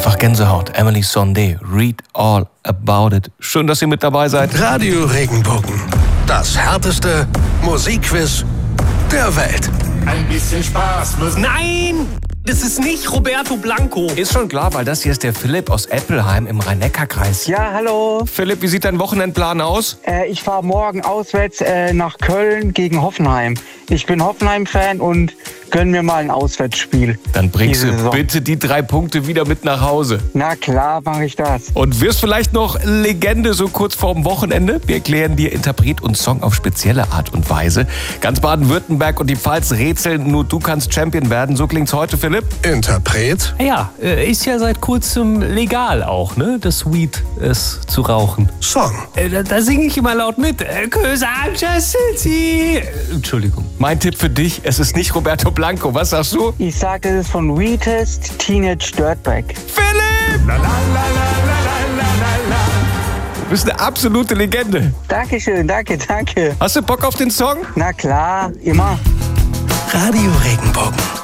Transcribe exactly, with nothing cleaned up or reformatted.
Einfach Gänsehaut. Emily Sandé, Read All About It. Schön, dass ihr mit dabei seid. Radio Regenbogen. Das härteste Musikquiz der Welt. Ein bisschen Spaß muss... Nein! Das ist nicht Roberto Blanco. Ist schon klar, weil das hier ist der Philipp aus Eppelheim im Rhein-Neckar-Kreis. Ja, hallo. Philipp, wie sieht dein Wochenendplan aus? Äh, ich fahre morgen auswärts äh, nach Köln gegen Hoffenheim. Ich bin Hoffenheim-Fan und gönn mir mal ein Auswärtsspiel. Dann bringst du Saison. bitte die drei Punkte wieder mit nach Hause. Na klar, mache ich das. Und wirst vielleicht noch Legende so kurz vorm Wochenende? Wir erklären dir Interpret und Song auf spezielle Art und Weise. Ganz Baden-Württemberg und die Pfalz rätseln, nur du kannst Champion werden. So klingt's heute, Philipp. Interpret. Ja, äh, ist ja seit kurzem legal auch, ne? Das Weed es zu rauchen. Song. Äh, da, da singe ich immer laut mit. Äh, Cause I'm just a city. Entschuldigung. Mein Tipp für dich, es ist nicht Roberto Blanco. Was sagst du? Ich sage, es ist von Weetest, Teenage Dirtbag. Philipp! La, la, la, la, la, la, la, la. Du bist eine absolute Legende. Dankeschön, danke, danke. Hast du Bock auf den Song? Na klar, immer. Radio Regenbogen.